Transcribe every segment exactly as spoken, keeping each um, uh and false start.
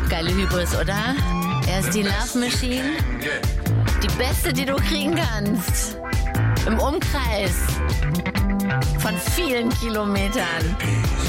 Geile Hybris, oder? Er ist die Love Machine. Die beste, die du kriegen kannst. Im Umkreis von vielen Kilometern.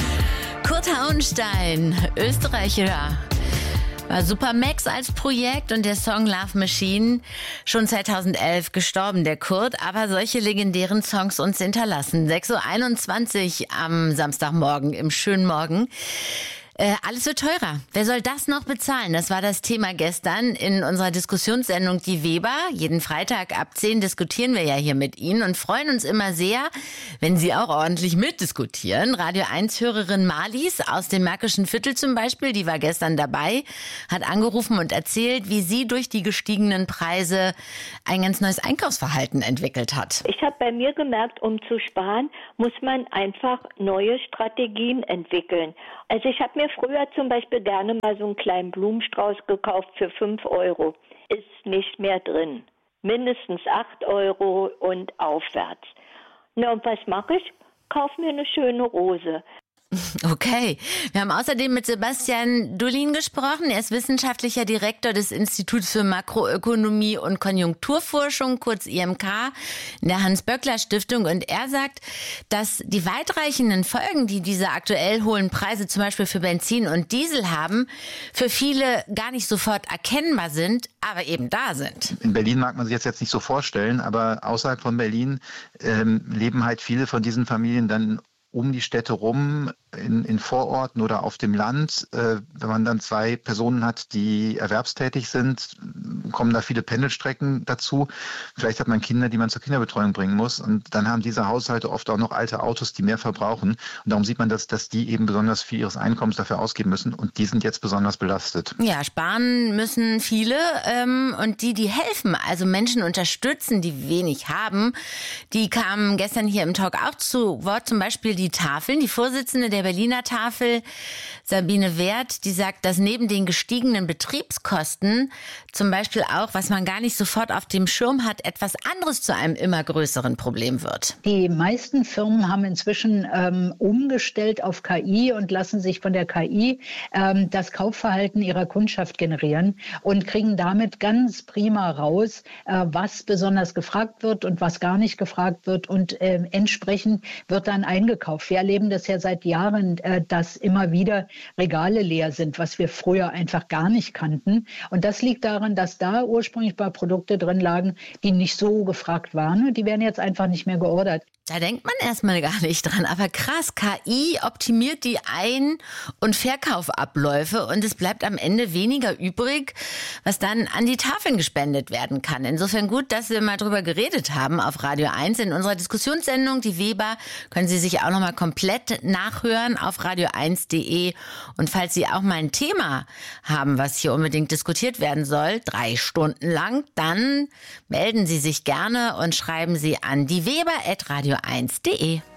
Kurt Hauenstein, Österreicher. War Supermax als Projekt und der Song Love Machine schon zweitausendelf gestorben, der Kurt, aber solche legendären Songs uns hinterlassen. sechs Uhr einundzwanzig am Samstagmorgen, im schönen Morgen. Äh, alles wird teurer. Wer soll das noch bezahlen? Das war das Thema gestern in unserer Diskussionssendung Die Weber. Jeden Freitag ab zehn diskutieren wir ja hier mit Ihnen und freuen uns immer sehr, wenn Sie auch ordentlich mitdiskutieren. Radio eins Hörerin Marlies aus dem Märkischen Viertel zum Beispiel, die war gestern dabei, hat angerufen und erzählt, wie sie durch die gestiegenen Preise ein ganz neues Einkaufsverhalten entwickelt hat. Ich habe bei mir gemerkt, um zu sparen, muss man einfach neue Strategien entwickeln. Also ich habe mir früher zum Beispiel gerne mal so einen kleinen Blumenstrauß gekauft für fünf Euro. Ist nicht mehr drin. Mindestens acht Euro und aufwärts. Na und was mache ich? Kauf mir eine schöne Rose. Okay. Wir haben außerdem mit Sebastian Dullin gesprochen. Er ist wissenschaftlicher Direktor des Instituts für Makroökonomie und Konjunkturforschung, kurz I M K, in der Hans-Böckler-Stiftung. Und er sagt, dass die weitreichenden Folgen, die diese aktuell hohen Preise zum Beispiel für Benzin und Diesel haben, für viele gar nicht sofort erkennbar sind, aber eben da sind. In Berlin mag man sich das jetzt nicht so vorstellen, aber außerhalb von Berlin ähm, leben halt viele von diesen Familien dann um die Städte rum, in, in Vororten oder auf dem Land. Äh, wenn man dann zwei Personen hat, die erwerbstätig sind, kommen da viele Pendelstrecken dazu. Vielleicht hat man Kinder, die man zur Kinderbetreuung bringen muss. Und dann haben diese Haushalte oft auch noch alte Autos, die mehr verbrauchen. Und darum sieht man, dass, dass die eben besonders viel ihres Einkommens dafür ausgeben müssen. Und die sind jetzt besonders belastet. Ja, sparen müssen viele. Ähm, und die, die helfen, also Menschen unterstützen, die wenig haben, die kamen gestern hier im Talk auch zu Wort. Zum Beispiel die Tafeln, die Vorsitzende der Berliner Tafel, Sabine Wert, die sagt, dass neben den gestiegenen Betriebskosten zum Beispiel auch, was man gar nicht sofort auf dem Schirm hat, etwas anderes zu einem immer größeren Problem wird. Die meisten Firmen haben inzwischen ähm, umgestellt auf K I und lassen sich von der K I ähm, das Kaufverhalten ihrer Kundschaft generieren und kriegen damit ganz prima raus, äh, was besonders gefragt wird und was gar nicht gefragt wird und äh, entsprechend wird dann eingekauft. Wir erleben das ja seit Jahren, äh, dass immer wieder Regale leer sind, was wir früher einfach gar nicht kannten. Und das liegt daran, dass da ursprünglich ein paar Produkte drin lagen, die nicht so gefragt waren. Und die werden jetzt einfach nicht mehr geordert. Da denkt man erstmal gar nicht dran. Aber krass, K I optimiert die Ein- und Verkaufabläufe und es bleibt am Ende weniger übrig, was dann an die Tafeln gespendet werden kann. Insofern gut, dass wir mal drüber geredet haben auf Radio eins. In unserer Diskussionssendung, die Weber, können Sie sich auch nochmal komplett nachhören auf radio eins punkt de. Und falls Sie auch mal ein Thema haben, was hier unbedingt diskutiert werden soll, drei Stunden lang, dann melden Sie sich gerne und schreiben Sie an die Weber at radio eins punkt de.